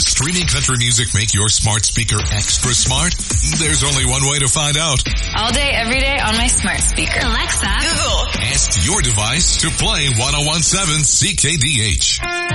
Does streaming country music make your smart speaker extra smart? There's only one way to find out. All day, every day on my smart speaker. Alexa, Google. Ask your device to play 1017 CKDH.